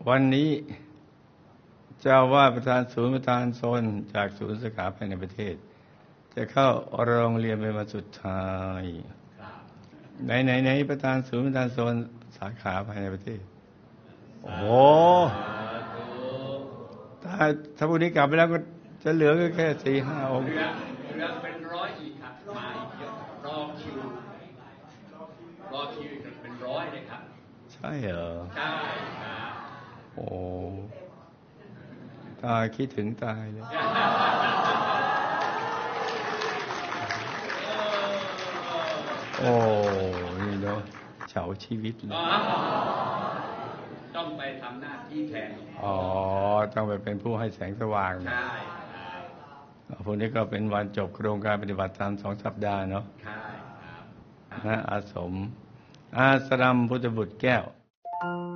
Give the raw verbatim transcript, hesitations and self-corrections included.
วันนี้เจ้าว่าประธานศูนย์ประธานโซนจากศูนย์สาขาภายในประเทศจะเข้าโรงเรียนเป็นวันสุดท้ายไหนไหนไหนประธานศูนย์ประธานโซนสาขาภายในประเทศโอ้โหถ้าถ้าพรุ่งนี้กลับไปแล้วก็จะเหลือก็แค่สี่ห้าองค์เหลือเหลือเป็นร้อยอีกครับมาอีกเยอะรอคิวรอคิวอีกเป็นร้อยเลยครับใช่เหรอใช่ครับโอ้ตาคิดถึงตายเลยโอ้นี่เนาะเฉาชีวิตเลยต้องไปทำหน้าที่แทนอ๋อต้องไปเป็นผู้ให้แสงสว่างใช่พรุ่งนี้ก็เป็นวันจบโครงการปฏิบัติธรรมสองสัปดาห์เนาะใช่ครับณอาสมอาสรัมพุทธบุตรแก้ว